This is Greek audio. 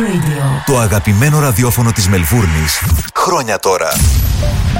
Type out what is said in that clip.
Radio. Το αγαπημένο ραδιόφωνο της Μελβούρνης. Χρόνια τώρα.